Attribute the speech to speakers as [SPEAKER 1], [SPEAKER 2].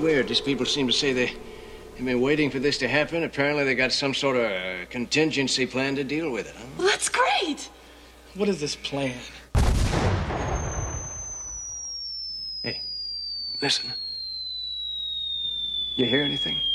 [SPEAKER 1] weird. These people seem to say they've been waiting for this to happen. Apparently they got some sort of contingency plan to deal with it, huh?
[SPEAKER 2] Well, that's great.
[SPEAKER 3] What is this plan?
[SPEAKER 1] Hey, listen. You hear anything?